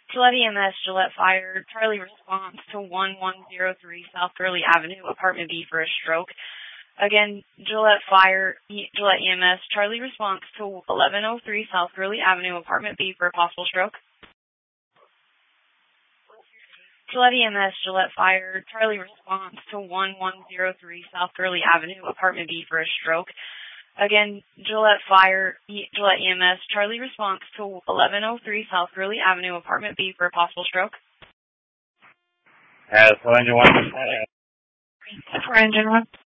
Gillette EMS, Gillette Fire, Charlie response to 1103 South Gurley Avenue, Apartment B for a stroke. Again, Gillette Fire, Gillette EMS, Charlie response to 1103 South Gurley Avenue, Apartment B for a possible stroke. Gillette EMS, Gillette Fire, Charlie response to 1103 South Gurley Avenue, Apartment B for a stroke. Again, Gillette Fire, Gillette EMS, Charlie response to 1103 South Gurley Avenue, Apartment B for a possible stroke. For engine 1. For engine 1.